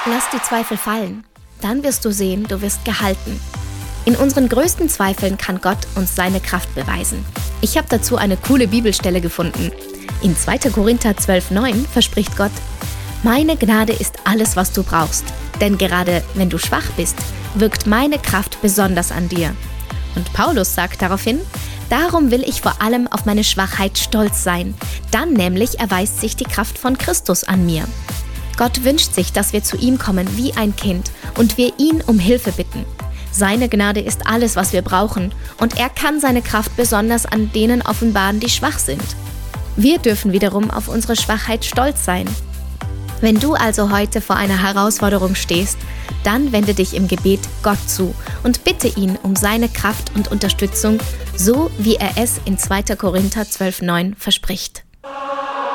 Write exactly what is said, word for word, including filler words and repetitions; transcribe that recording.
Lass die Zweifel fallen. Dann wirst du sehen, du wirst gehalten. In unseren größten Zweifeln kann Gott uns seine Kraft beweisen. Ich habe dazu eine coole Bibelstelle gefunden. In zweiter Korinther zwölf neun verspricht Gott: Meine Gnade ist alles, was du brauchst. Denn gerade wenn du schwach bist, wirkt meine Kraft besonders an dir. Und Paulus sagt daraufhin: Darum will ich vor allem auf meine Schwachheit stolz sein. Dann nämlich erweist sich die Kraft von Christus an mir. Gott wünscht sich, dass wir zu ihm kommen wie ein Kind und wir ihn um Hilfe bitten. Seine Gnade ist alles, was wir brauchen, und er kann seine Kraft besonders an denen offenbaren, die schwach sind. Wir dürfen wiederum auf unsere Schwachheit stolz sein. Wenn du also heute vor einer Herausforderung stehst, dann wende dich im Gebet Gott zu und bitte ihn um seine Kraft und Unterstützung, so wie er es in zweiter Korinther zwölf neun verspricht.